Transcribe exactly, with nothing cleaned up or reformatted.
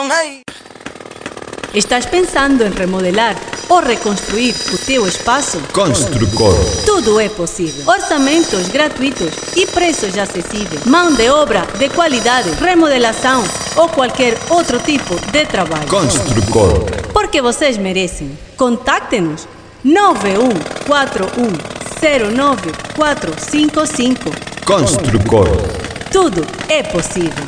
Estás pensando em remodelar ou reconstruir o teu espaço? Construcor. Tudo é possível. Orçamentos gratuitos e preços acessíveis. Mão de obra de qualidade, remodelação ou qualquer outro tipo de trabalho. Construcor. Porque vocês merecem. Contacte-nos nove um quatro um zero nove quatro cinco cinco. Construcor. Tudo é possível.